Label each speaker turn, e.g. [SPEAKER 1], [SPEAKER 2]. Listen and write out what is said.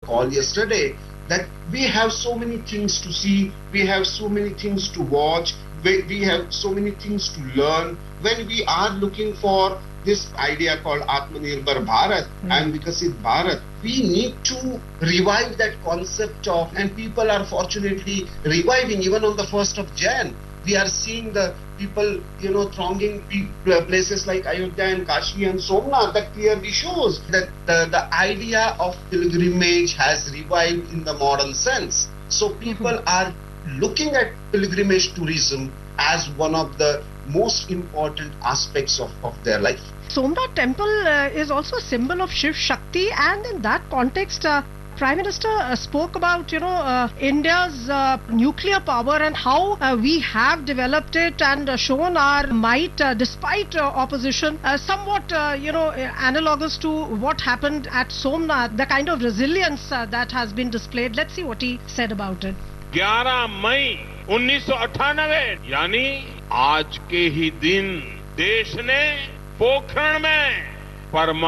[SPEAKER 1] call yesterday, that we have so many things to see, we have so many things to watch, we have so many things to learn. When we are looking for this idea called Atmanirbhar Bharat and Vikasit Bharat, we need to revive that concept of, and people are fortunately reviving even on the 1st of Jan. We are seeing the people, thronging places like Ayodhya and Kashi and Somnath. That clearly shows that the idea of pilgrimage has revived in the modern sense. So people are looking at pilgrimage tourism as one of the most important aspects of their life.
[SPEAKER 2] Somnath temple is also a symbol of Shiv Shakti, and in that context, Prime Minister spoke about, India's nuclear power and how we have developed it and shown our might despite opposition, somewhat, analogous to what happened at Somnath, the kind of resilience that has been displayed. Let's see what he said about it.
[SPEAKER 3] 11 मई 1998 यानी आज के ही दिन देश ने पोखरण में परमाणु